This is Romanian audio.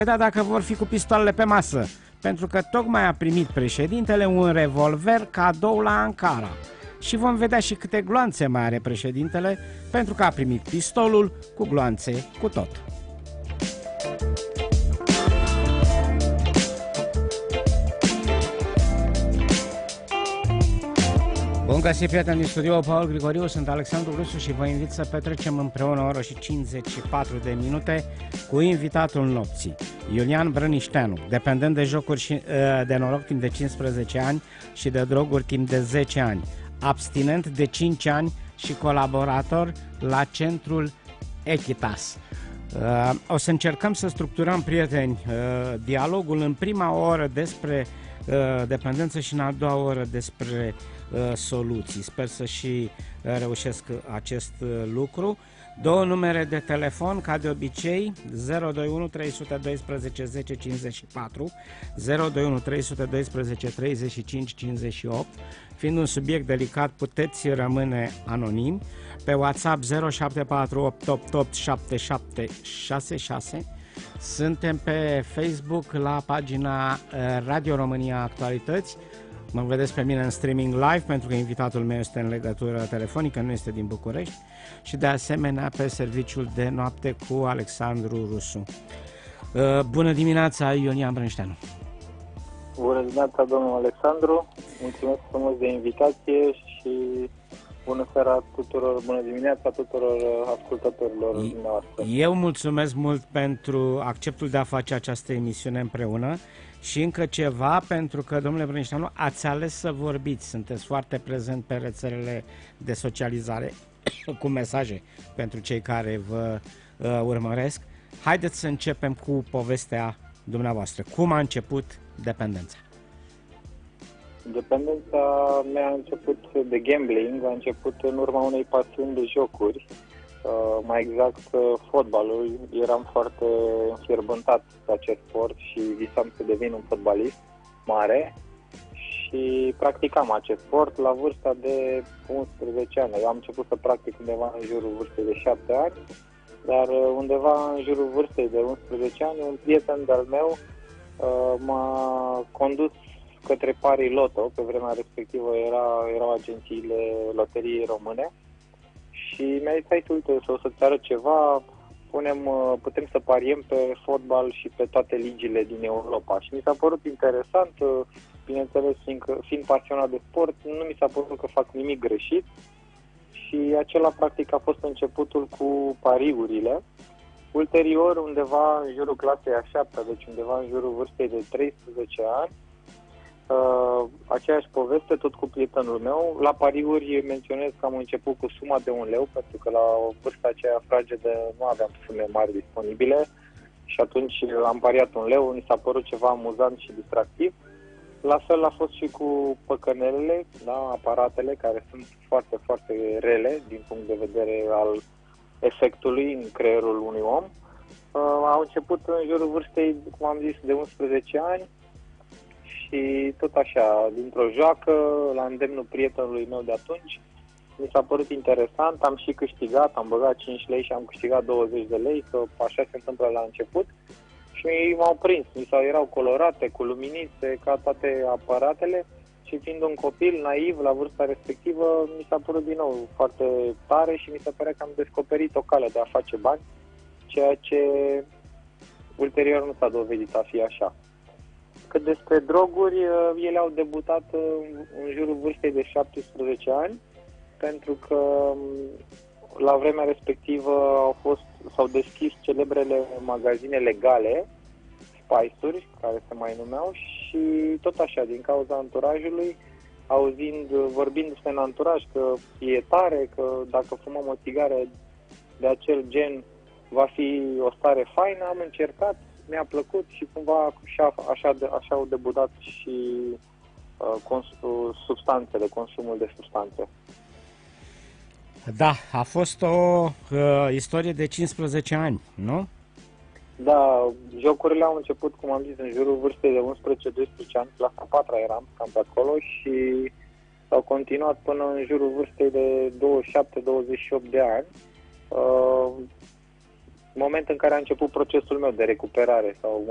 vedea dacă vor fi cu pistoalele pe masă, pentru că tocmai a primit președintele un revolver cadou la Ankara. Și vom vedea și câte gloanțe mai are președintele, pentru că a primit pistolul cu gloanțe cu tot. Bun găsit, prieteni din studio, Paul Grigoriu, sunt Alexandru Rusu și vă invit să petrecem împreună o oră și 54 de minute cu invitatul nopții, Iulian Brănișteanu, dependent de jocuri de noroc timp de 15 ani și de droguri timp de 10 ani, abstinent de 5 ani și colaborator la centrul Echitas. O să încercăm să structurăm, prieteni, dialogul în prima oră despre dependență și în a doua oră despre soluții. Sper să și reușesc acest lucru. Două numere de telefon, ca de obicei, 021 312 1054, 021 312 35 58. Fiind un subiect delicat, puteți rămâne anonim. Pe WhatsApp 074 888 7766. Suntem pe Facebook la pagina Radio România Actualități. Mă vedeți pe mine în streaming live pentru că invitatul meu este în legătură telefonică, nu este din București, și de asemenea pe serviciul de noapte cu Alexandru Rusu. Bună dimineața, Iulian Brănișteanu! Bună dimineața, domnul Alexandru! Mulțumesc frumos de invitație și bună seara tuturor, bună dimineața tuturor ascultătorilor dumneavoastră. Eu mulțumesc mult pentru acceptul de a face această emisiune împreună și încă ceva, pentru că, domnule Brănișteanu, ați ales să vorbiți, sunteți foarte prezent pe rețelele de socializare cu mesaje pentru cei care vă urmăresc. Haideți să începem cu povestea dumneavoastră. Cum a început dependența? Dependența mea a început de gambling, a început în urma unei pasiuni de jocuri, mai exact fotbalul. Eram foarte înfierbântat pe acest sport și visam să devin un fotbalist mare și practicam acest sport la vârsta de 11 ani. Eu am început să practic undeva în jurul vârstei de 7 ani, dar undeva în jurul vârstei de 11 ani, un prieten de-al meu m-a condus către Pari Loto. Pe vremea respectivă erau agențiile loteriei române și mi-a zis: hai, uite, o să-ți arăt ceva, putem să pariem pe fotbal și pe toate ligile din Europa. Și mi s-a părut interesant, bineînțeles, fiind pasionat de sport, nu mi s-a părut că fac nimic greșit și acela practic a fost începutul cu pariurile. Ulterior, undeva în jurul clasei a 7-a, deci undeva în jurul vârstei de 13 ani, aceeași poveste, tot cu prietenul meu. La pariuri menționez că am început cu suma de 1 leu, pentru că la vârsta aceea fragedă nu aveam sume mari disponibile și atunci am pariat 1 leu, mi s-a părut ceva amuzant și distractiv. La fel a fost și cu păcănelele, da, aparatele care sunt foarte, foarte rele din punct de vedere al efectului în creierul unui om. Au început în jurul vârstei, cum am zis, de 11 ani și tot așa, dintr-o joacă, la îndemnul prietenului meu de atunci, mi s-a părut interesant, am și câștigat, am băgat 5 lei și am câștigat 20 de lei, că așa se întâmplă la început. Și m-au prins, erau colorate, cu luminițe, ca toate aparatele, și fiind un copil naiv la vârsta respectivă, mi s-a părut din nou foarte tare și mi se părea că am descoperit o cale de a face bani, ceea ce ulterior nu s-a dovedit a fi așa. Cât despre droguri, ele au debutat în jurul vârstei de 17 ani, pentru că la vremea respectivă s-au deschis celebrele magazine legale, Spice-uri, care se mai numeau, și tot așa, din cauza anturajului, vorbindu-se în anturaj că e tare, că dacă fumăm o țigară de acel gen va fi o stare faină, am încercat, mi-a plăcut și cumva așa au debutat și consumul de substanțe. Da, a fost o istorie de 15 ani, nu? Da, jocurile au început, cum am zis, în jurul vârstei de 11-12 ani, clasa 4 eram, cam pe acolo, și s-au continuat până în jurul vârstei de 27-28 de ani, moment în care a început procesul meu de recuperare sau